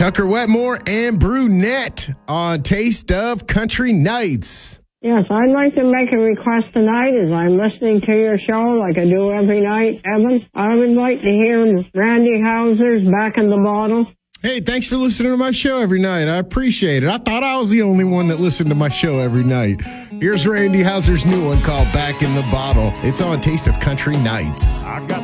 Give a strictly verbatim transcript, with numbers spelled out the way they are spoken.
Tucker Wetmore and Brunette on Taste of Country Nights. Yes, I'd like to make a request tonight as I'm listening to your show like I do every night, Evan. I would like to hear Randy Houser's Back in the Bottle. Hey, thanks for listening to my show every night. I appreciate it. I thought I was the only one that listened to my show every night. Here's Randy Houser's new one called Back in the Bottle. It's on Taste of Country Nights. I got